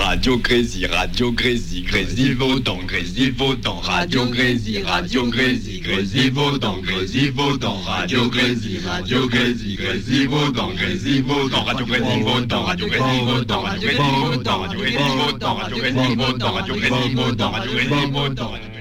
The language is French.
Radio Grésy, Radio Grésy, Grésivaudan, Grésivaudan, Radio Grésy, Radio Grésy, Grésivaudan, Grésivaudan, Radio Grésy, Radio Grésy, Grésivaudan, Grésivaudan, Radio Grésivaudan, Radio Grésivaudan, Radio Grésivaudan, Radio Grésivaudan, Radio Grésivaudan, Radio Grésivaudan, Radio Grésivaudan.